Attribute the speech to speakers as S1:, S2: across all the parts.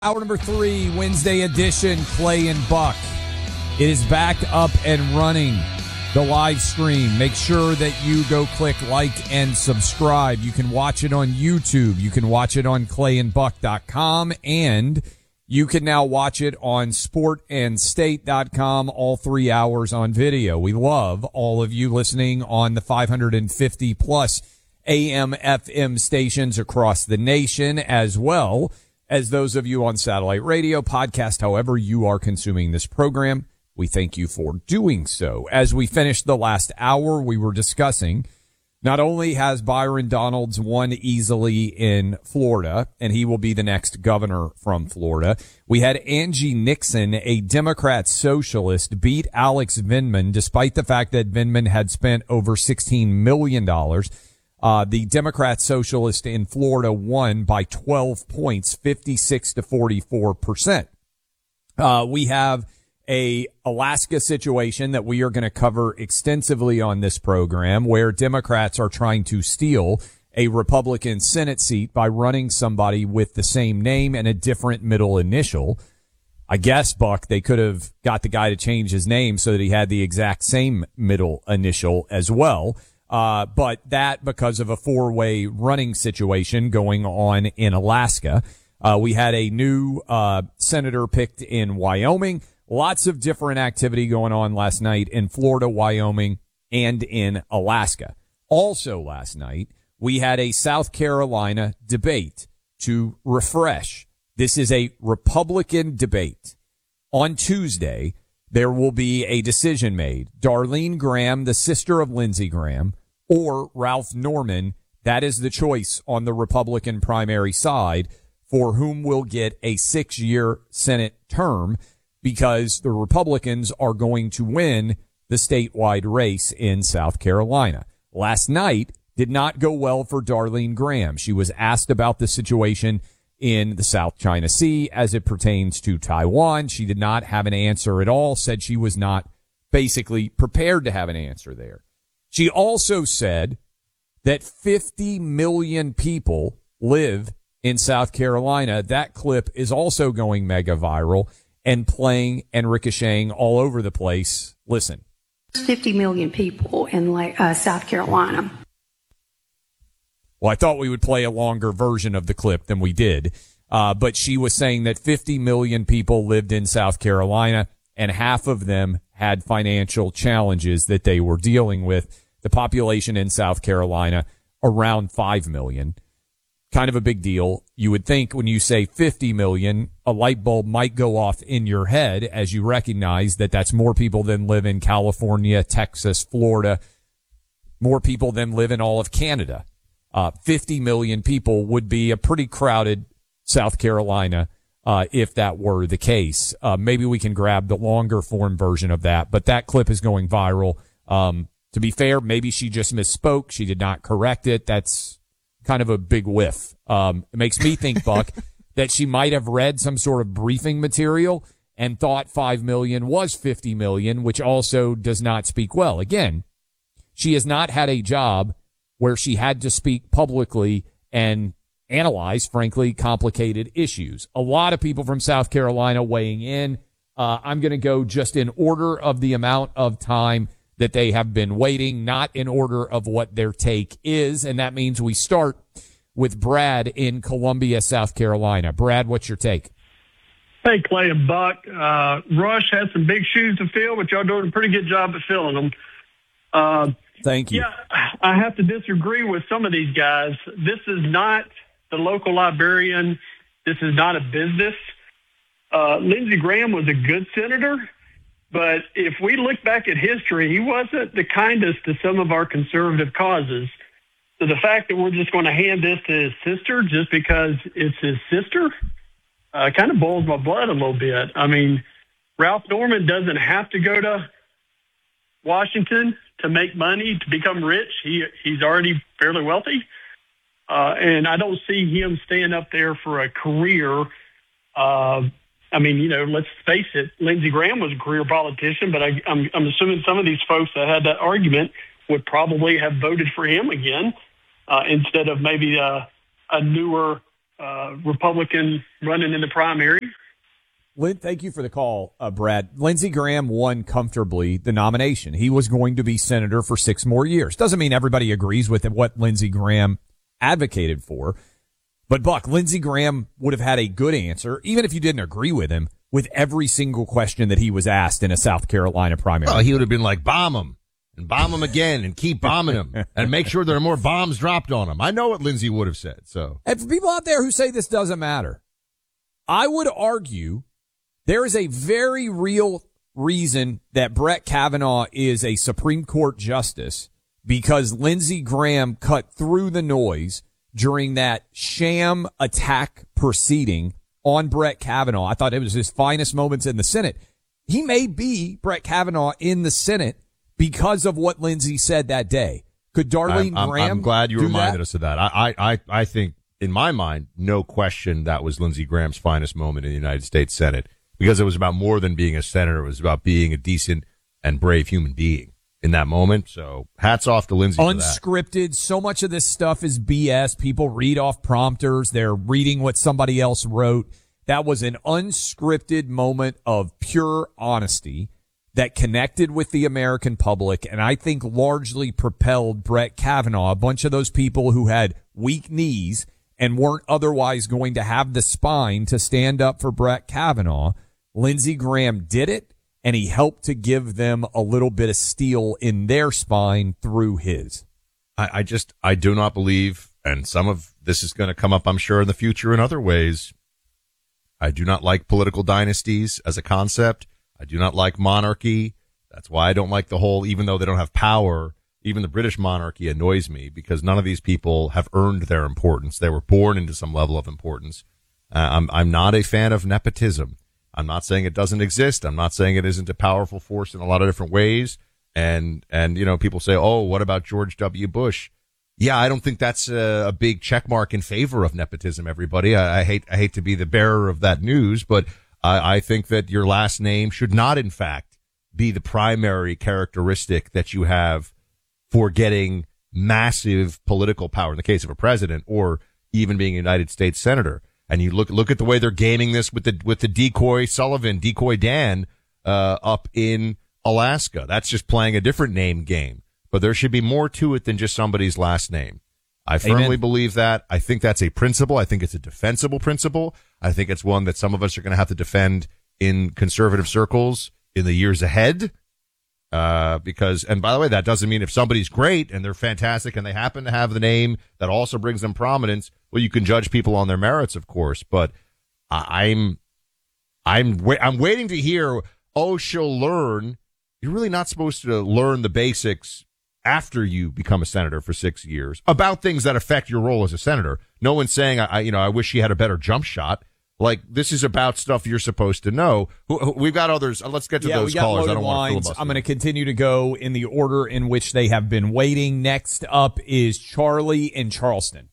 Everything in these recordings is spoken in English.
S1: Hour number 3, Wednesday edition, Clay and Buck. It is back up and running, the live stream. Make sure that you go click like and subscribe. You can watch it on YouTube. You can watch it on clayandbuck.com, and you can now watch it on sportandstate.com, all 3 hours on video. We love all of you listening on the 550 plus AM FM stations across the nation, as well as those of you on satellite radio, podcast, however you are consuming this program. We thank you for doing so. As we finished the last hour, we were discussing not only has Byron Donalds won easily in Florida, and he will be the next governor from Florida, we had Angie Nixon, a Democrat socialist, beat Alex Vindman, despite the fact that Vindman had spent over $16 million. The Democrat socialist in Florida won by 12 points, 56 to 44%. We have a Alaska situation that we are going to cover extensively on this program, where Democrats are trying to steal a Republican Senate seat by running somebody with the same name and a different middle initial. I guess, Buck, they could have got the guy to change his name so that he had the exact same middle initial as well. But that because of a four-way running situation going on in Alaska. We had a new senator picked in Wyoming. Lots of different activity going on last night in Florida, Wyoming, and in Alaska. Also last night, we had a South Carolina debate to refresh. This is a Republican debate. On Tuesday, there will be a decision made. Darlene Graham, the sister of Lindsey Graham, or Ralph Norman, that is the choice on the Republican primary side for whom will get a 6-year Senate term, because the Republicans are going to win the statewide race in South Carolina. Last night did not go well for Darlene Graham. She was asked about the situation in the South China Sea as it pertains to Taiwan. She did not have an answer at all, said she was not basically prepared to have an answer there. She also said that 50 million people live in South Carolina. That clip is also going mega viral and playing and ricocheting all over the place. Listen.
S2: 50 million people in South Carolina.
S1: Well, I thought we would play a longer version of the clip than we did. But she was saying that 50 million people lived in South Carolina, and half of them had financial challenges that they were dealing with. The population in South Carolina, around 5 million. Kind of a big deal. You would think when you say 50 million, a light bulb might go off in your head as you recognize that that's more people than live in California, Texas, Florida, more people than live in all of Canada. 50 million people would be a pretty crowded South Carolina if that were the case. Maybe we can grab the longer form version of that, but that clip is going viral. To be fair, maybe she just misspoke. She did not correct it. That's kind of a big whiff. It makes me think, Buck, that she might have read some sort of briefing material and thought 5 million was 50 million, which also does not speak well. Again, she has not had a job where she had to speak publicly and analyze, frankly, complicated issues. A lot of people from South Carolina weighing in. I'm going to go just in order of the amount of time that they have been waiting, not in order of what their take is. And that means we start with Brad in Columbia, South Carolina. Brad, what's your take?
S3: Hey, Clay and Buck. Rush has some big shoes to fill, but y'all doing a pretty good job at filling them.
S1: Thank you.
S3: Yeah, I have to disagree with some of these guys. This is not the local librarian. This is not a business. Lindsey Graham was a good senator. But if we look back at history, he wasn't the kindest to some of our conservative causes. So the fact that we're just going to hand this to his sister just because it's his sister kind of boils my blood a little bit. I mean, Ralph Norman doesn't have to go to Washington to make money, to become rich. He's already fairly wealthy. And I don't see him staying up there for a career. I mean, you know, let's face it, Lindsey Graham was a career politician, but I'm assuming some of these folks that had that argument would probably have voted for him again instead of maybe a newer Republican running in the primary.
S1: Lynn, thank you for the call, Brad. Lindsey Graham won comfortably the nomination. He was going to be senator for 6 more years. Doesn't mean everybody agrees with what Lindsey Graham advocated for. But, Buck, Lindsey Graham would have had a good answer, even if you didn't agree with him, with every single question that he was asked in a South Carolina primary.
S4: Oh, he would have been like, bomb him, and bomb him again, and keep bombing him, and make sure there are more bombs dropped on him. I know what Lindsey would have said. So,
S1: and for people out there who say this doesn't matter, I would argue there is a very real reason that Brett Kavanaugh is a Supreme Court justice, because Lindsey Graham cut through the noise during that sham attack proceeding on Brett Kavanaugh. I thought it was his finest moments in the Senate. He may be Brett Kavanaugh in the Senate because of what Lindsey said that day. Could Darlene Graham
S4: I'm glad you reminded
S1: that?
S4: us of that. I think, in my mind, no question that was Lindsey Graham's finest moment in the United States Senate, because it was about more than being a senator. It was about being a decent and brave human being in that moment. So hats off to Lindsey for that.
S1: Unscripted. So much of this stuff is BS. People read off prompters. They're reading what somebody else wrote. That was an unscripted moment of pure honesty that connected with the American public, and I think largely propelled Brett Kavanaugh, a bunch of those people who had weak knees and weren't otherwise going to have the spine to stand up for Brett Kavanaugh. Lindsey Graham did it, and he helped to give them a little bit of steel in their spine through his.
S4: I do not believe, and some of this is going to come up, I'm sure, in the future in other ways. I do not like political dynasties as a concept. I do not like monarchy. That's why I don't like the whole, even though they don't have power, even the British monarchy annoys me, because none of these people have earned their importance. They were born into some level of importance. I'm not a fan of nepotism. I'm not saying it doesn't exist. I'm not saying it isn't a powerful force in a lot of different ways. And, you know, people say, oh, what about George W. Bush? Yeah, I don't think that's a big check mark in favor of nepotism, everybody. I hate to be the bearer of that news, but I think that your last name should not, in fact, be the primary characteristic that you have for getting massive political power in the case of a president, or even being a United States senator. And you look at the way they're gaming this with the decoy Sullivan, decoy Dan, up in Alaska. That's just playing a different name game. But there should be more to it than just somebody's last name. I firmly believe that. I think that's a principle. I think it's a defensible principle. I think it's one that some of us are going to have to defend in conservative circles in the years ahead. Because, and by the way, that doesn't mean if somebody's great and they're fantastic and they happen to have the name that also brings them prominence, well, you can judge people on their merits, of course. But I'm waiting to hear, oh, she'll learn. You're really not supposed to learn the basics after you become a senator for 6 years about things that affect your role as a senator. No one's saying, I wish she had a better jump shot. Like, this is about stuff you're supposed to know. We've got others. Let's get to those callers. I don't want to filibuster.
S1: I'm going to continue to go in the order in which they have been waiting. Next up is Charlie in Charleston.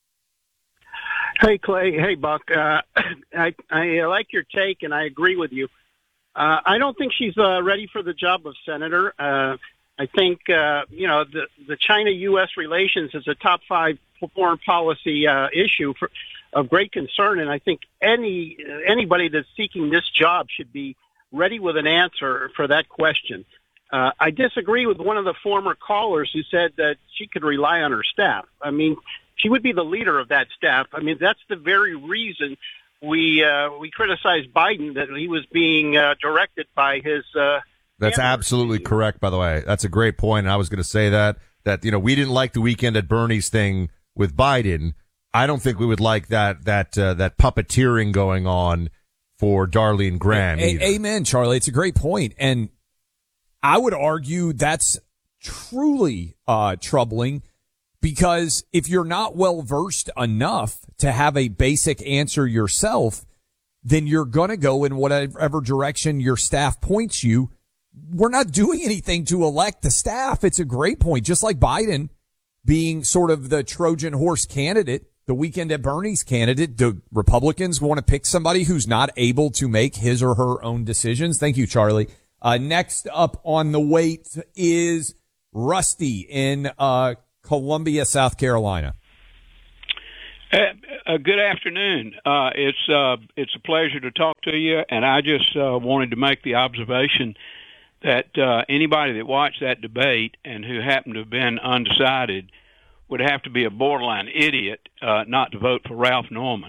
S5: Hey, Clay. Hey, Buck. I like your take, and I agree with you. I don't think she's ready for the job of senator. I think, the China-U.S. relations is a top 5 foreign policy issue of great concern, and I think anybody that's seeking this job should be ready with an answer for that question. I disagree with one of the former callers who said that she could rely on her staff. I mean, she would be the leader of that staff. I mean, that's the very reason we criticized Biden, that he was being directed by his.
S4: That's absolutely correct, by the way. That's a great point. And I was going to say that we didn't like the weekend at Bernie's thing with Biden. I don't think we would like that puppeteering going on for Darlene Graham.
S1: Amen, Charlie. It's a great point. And I would argue that's truly troubling, because if you're not well versed enough to have a basic answer yourself, then you're going to go in whatever direction your staff points you. We're not doing anything to elect the staff. It's a great point. Just like Biden being sort of the Trojan horse candidate, the weekend at Bernie's candidate, do Republicans want to pick somebody who's not able to make his or her own decisions? Thank you, Charlie. Next up on the wait is Rusty in Columbia, South Carolina.
S6: Good afternoon. It's a pleasure to talk to you, and I just wanted to make the observation that anybody that watched that debate and who happened to have been undecided would have to be a borderline idiot not to vote for Ralph Norman.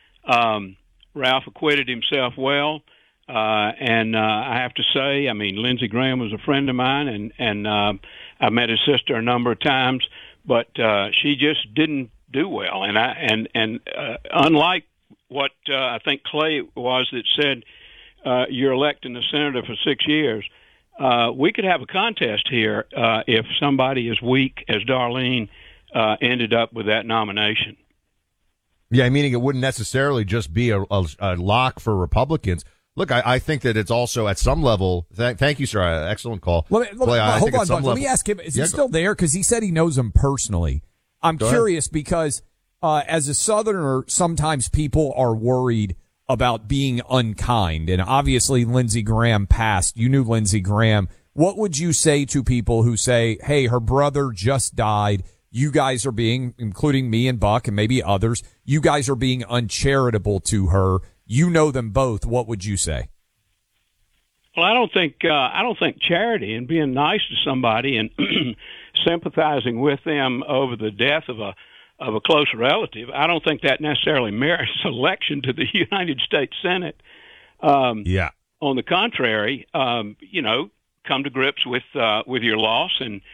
S6: Ralph acquitted himself well, and I have to say, I mean, Lindsey Graham was a friend of mine, and I met his sister a number of times, but she just didn't do well. And unlike what I think Clay was that said you're electing a senator for 6 years, we could have a contest here if somebody as weak as Darlene ended up with that nomination.
S4: Yeah, meaning it wouldn't necessarily just be a lock for Republicans. Look, I think that it's also at some level. Thank you, sir. Excellent call.
S1: Hold on, Buck. Let me ask him. Is he still there? Because he said he knows him personally. I'm curious because as a Southerner, sometimes people are worried about being unkind. And obviously, Lindsey Graham passed. You knew Lindsey Graham. What would you say to people who say, hey, her brother just died? You guys are being, including me and Buck and maybe others, you guys are being uncharitable to her. You know them both. What would you say?
S6: Well, I don't think charity and being nice to somebody and sympathizing with them over the death of a close relative, I don't think that necessarily merits election to the United States Senate.
S4: Yeah.
S6: On the contrary, come to grips with your loss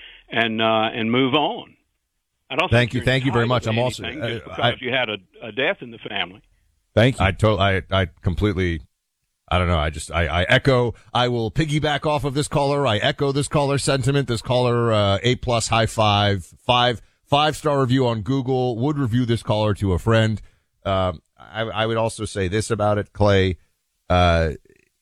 S6: and move on. I don't.
S4: Thank you very much. I'm also
S6: just because you had a death in the family.
S1: Thank you.
S4: I completely. I don't know. I echo. I will piggyback off of this caller. I echo this caller's sentiment. This caller, A+ high five-star review on Google. Would review this caller to a friend. I would also say this about it, Clay. I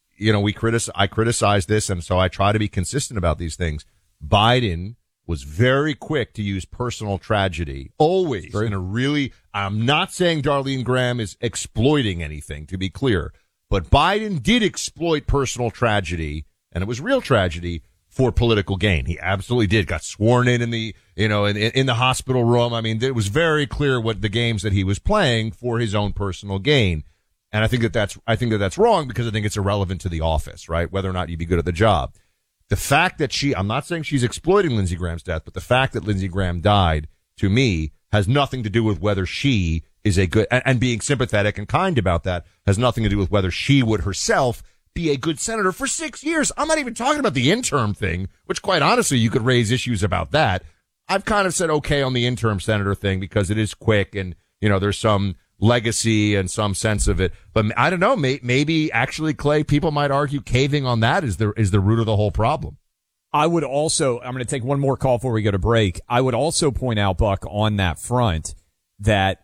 S4: criticize this, and so I try to be consistent about these things. Biden was very quick to use personal tragedy, always in a really, I'm not saying Darlene Graham is exploiting anything, to be clear, but Biden did exploit personal tragedy, and it was real tragedy, for political gain. He absolutely did. Got sworn in the, in the hospital room. I mean, it was very clear what the games that he was playing for his own personal gain. And I think that that's wrong because I think it's irrelevant to the office, right? Whether or not you'd be good at the job. The fact that I'm not saying she's exploiting Lindsey Graham's death, but the fact that Lindsey Graham died, to me, has nothing to do with whether she is a good, and being sympathetic and kind about that has nothing to do with whether she would herself be a good senator for 6 years. I'm not even talking about the interim thing, which quite honestly, you could raise issues about that. I've kind of said okay on the interim senator thing because it is quick and, there's some legacy and some sense of it. But I don't know, maybe actually, Clay, people might argue caving on that is the root of the whole problem.
S1: I'm going to take one more call before we go to break. I would also point out, Buck, on that front, that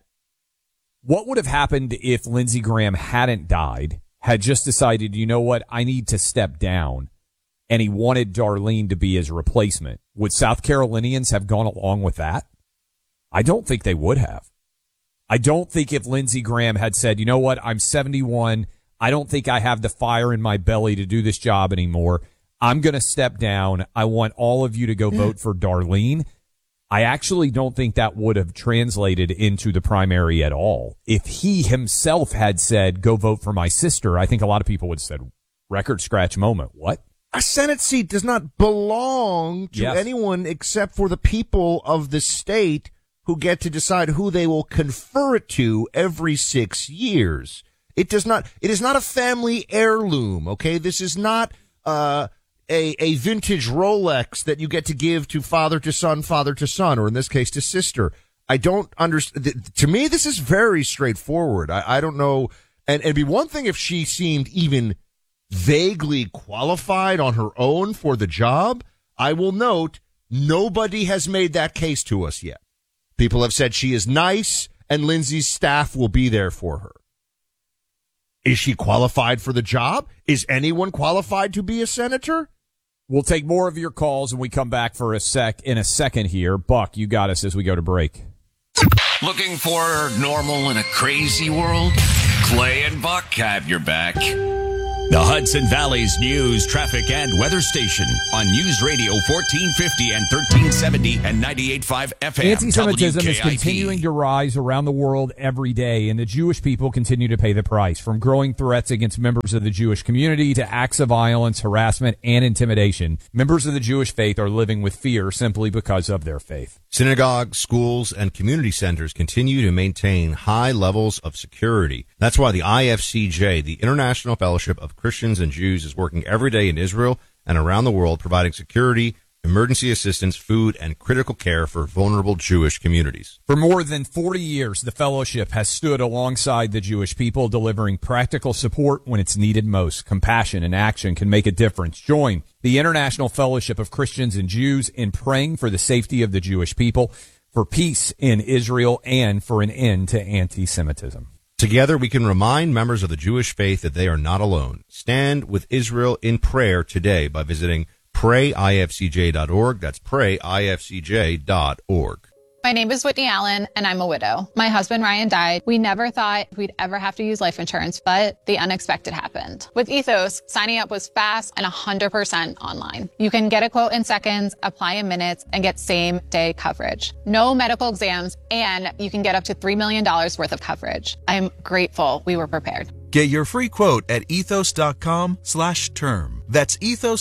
S1: what would have happened if Lindsey Graham hadn't died, had just decided, you know what, I need to step down, and he wanted Darlene to be his replacement. Would South Carolinians have gone along with that? I don't think they would have. I don't think if Lindsey Graham had said, you know what, I'm 71, I don't think I have the fire in my belly to do this job anymore. I'm going to step down. I want all of you to go vote for Darlene. I actually don't think that would have translated into the primary at all. If he himself had said, go vote for my sister, I think a lot of people would have said, record scratch moment. What?
S4: A Senate seat does not belong to anyone except for the people of the state who get to decide who they will confer it to every 6 years. It is not a family heirloom, okay? This is not a vintage Rolex that you get to give to father to son, or in this case to sister. I don't understand. To me, this is very straightforward. I don't know. And it'd be one thing if she seemed even vaguely qualified on her own for the job. I will note, nobody has made that case to us yet. People have said she is nice and Lindsey's staff will be there for her. Is she qualified for the job? Is anyone qualified to be a senator?
S1: We'll take more of your calls when we come back in a second here. Buck, you got us as we go to break.
S7: Looking for normal in a crazy world? Clay and Buck have your back. The Hudson Valley's news, traffic, and weather station on News Radio 1450 and 1370 and 98.5 FM.
S1: Anti-Semitism is
S7: WKIP.
S1: continuing to rise around the world every day, and the Jewish people continue to pay the price, from growing threats against members of the Jewish community to acts of violence, harassment, and intimidation. Members of the Jewish faith are living with fear simply because of their faith.
S4: Synagogues, schools, and community centers continue to maintain high levels of security. That's why the IFCJ, the International Fellowship of Christians and Jews, is working every day in Israel and around the world providing security, emergency assistance, food, and critical care for vulnerable Jewish communities.
S1: For more than 40 years, the fellowship has stood alongside the Jewish people, delivering practical support when it's needed most. Compassion and action can make a difference. Join the International Fellowship of Christians and Jews in praying for the safety of the Jewish people, for peace in Israel, and for an end to anti-Semitism.
S4: Together, we can remind members of the Jewish faith that they are not alone. Stand with Israel in prayer today by visiting PrayIFCJ.org. That's PrayIFCJ.org.
S8: My name is Whitney Allen, and I'm a widow. My husband, Ryan, died. We never thought we'd ever have to use life insurance, but the unexpected happened. With Ethos, signing up was fast and 100% online. You can get a quote in seconds, apply in minutes, and get same-day coverage. No medical exams, and you can get up to $3 million worth of coverage. I'm grateful we were prepared.
S9: Get your free quote at ethos.com/term. That's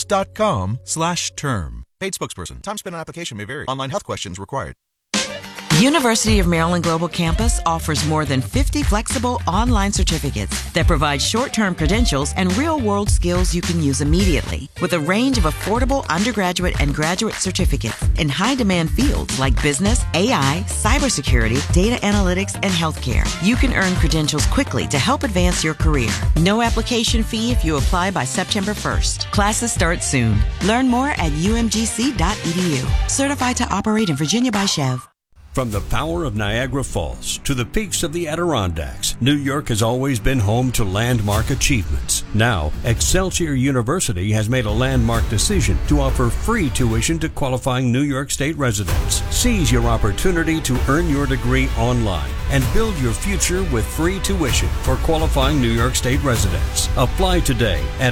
S9: ethos.com/term. Paid spokesperson. Time spent on application may vary. Online health questions required.
S10: University of Maryland Global Campus offers more than 50 flexible online certificates that provide short-term credentials and real-world skills you can use immediately. With a range of affordable undergraduate and graduate certificates in high-demand fields like business, AI, cybersecurity, data analytics, and healthcare, you can earn credentials quickly to help advance your career. No application fee if you apply by September 1st. Classes start soon. Learn more at umgc.edu. Certified to operate in Virginia by Chev.
S11: From the power of Niagara Falls to the peaks of the Adirondacks, New York has always been home to landmark achievements. Now, Excelsior University has made a landmark decision to offer free tuition to qualifying New York State residents. Seize your opportunity to earn your degree online and build your future with free tuition for qualifying New York State residents. Apply today at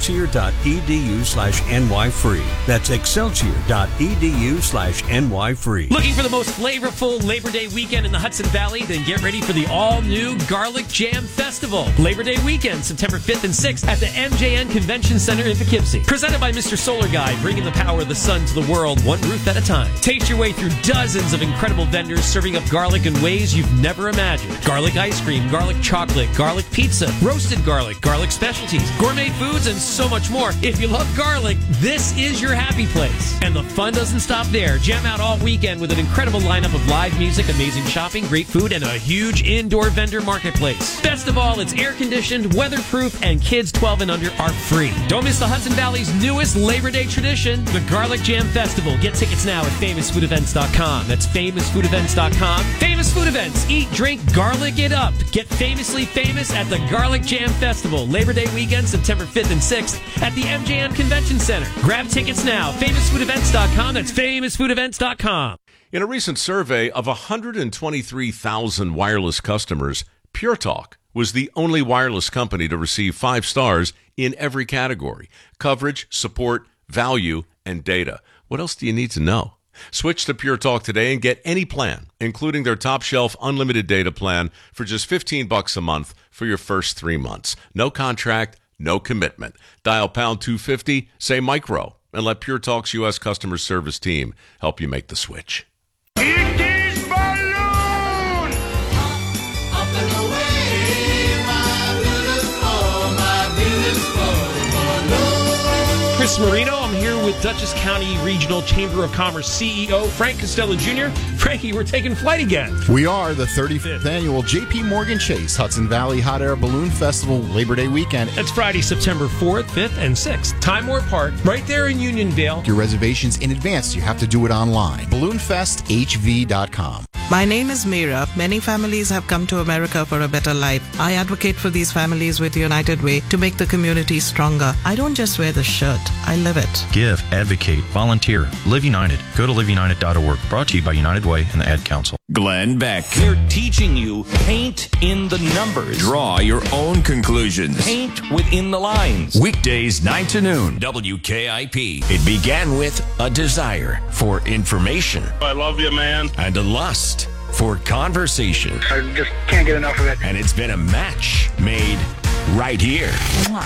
S11: excelsior.edu/nyfree. That's excelsior.edu/nyfree.
S12: Looking for the most flavorful Labor Day weekend in the Hudson Valley? Then get ready for the all-new Garlic Jam Festival. Labor Day weekend, September 5th and 6th at the MJN Convention Center in Poughkeepsie. Presented by Mr. Solar Guy, bringing the power of the sun to the world, one roof at a time. Taste your way through dozens of incredible vendors serving up garlic in ways you've never imagined. Garlic ice cream, garlic chocolate, garlic pizza, roasted garlic, garlic specialties, gourmet foods, and so much more. If you love garlic, this is your happy place. And the fun doesn't stop there. Jam out all weekend with an incredible lineup of live music, amazing shopping, great food, and a huge indoor vendor marketplace. Best of all, it's air-conditioned, weatherproof, and kids 12 and under are free. Don't miss the Hudson Valley's newest Labor Day tradition, the Garlic Jam Festival. Get tickets now at famousfoodevents.com. That's famousfoodevents.com. Famous Food Events. Eat, drink, garlic it up. Get famously famous at the Garlic Jam Festival. Labor Day weekend, September 5th and 6th at the MJN Convention Center. Grab tickets now. famousfoodevents.com. That's famousfoodevents.com.
S13: In a recent survey of 123,000 wireless customers, Pure Talk was the only wireless company to receive 5 stars in every category: coverage, support, value, and data. What else do you need to know? Switch to Pure Talk today and get any plan, including their top shelf unlimited data plan, for just $15 a month for your first 3 months. No contract, no commitment. Dial pound 250, say micro, and let Pure Talk's U.S. customer service team help you make the switch.
S14: It is balloon! Up and away, my beautiful balloon.
S12: Chris Marino, I'm here with Dutchess County Regional Chamber of Commerce CEO Frank Costello Jr. Frankie, we're taking flight again.
S15: We are. The 35th annual J.P. Morgan Chase Hudson Valley Hot Air Balloon Festival Labor Day weekend.
S12: That's Friday, September 4th, 5th, and 6th. Time Warner Park, right there in Unionville.
S15: Your reservations in advance. You have to do it online. BalloonFestHV.com.
S16: My name is Meera. Many families have come to America for a better life. I advocate for these families with United Way to make the community stronger. I don't just wear the shirt, I live it.
S17: Give, advocate, volunteer. Live United. Go to liveunited.org. Brought to you by United Way and the Ad Council.
S7: Glenn Beck.
S17: They're teaching you paint in the numbers.
S7: Draw your own conclusions.
S17: Paint within the lines.
S7: Weekdays 9 to noon, WKIP. It began with a desire for information.
S18: I love you, man.
S7: And a lust for conversation.
S18: I just can't get enough of it.
S7: And it's been a match made right here.